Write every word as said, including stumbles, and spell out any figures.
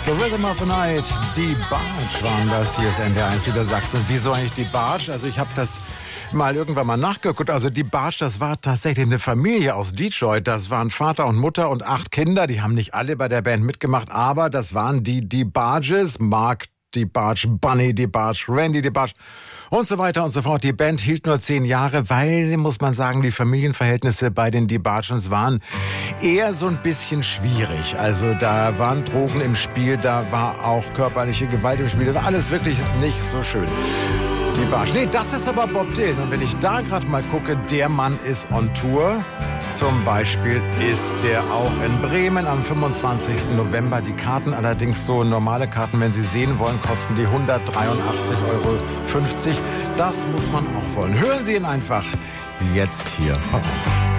The Rhythm of the Night, die Barge waren das. Hier ist N D R eins Niedersachsen. Wieso eigentlich die Barge? Also ich habe das mal irgendwann mal nachgeguckt. Also die Barge, das war tatsächlich eine Familie aus Detroit. Das waren Vater und Mutter und acht Kinder. Die haben nicht alle bei der Band mitgemacht, aber das waren die die Barges. Mark die Barge, Bunny die Barge, Randy die Barge und so weiter und so fort. Die Band hielt nur zehn Jahre, weil, muss man sagen, die Familienverhältnisse bei den Die Barges waren eher so ein bisschen schwierig. Also da waren Drogen im Spiel, da war auch körperliche Gewalt im Spiel. Das war alles wirklich nicht so schön. Die Barge. Nee, das ist aber Bob Dylan. Und wenn ich da gerade mal gucke, der Mann ist on Tour. Zum Beispiel ist der auch in Bremen am fünfundzwanzigsten November. Die Karten allerdings, so normale Karten, wenn Sie sehen wollen, kosten die hundertdreiundachtzig Euro fünfzig. Das muss man auch wollen. Hören Sie ihn einfach jetzt hier bei uns.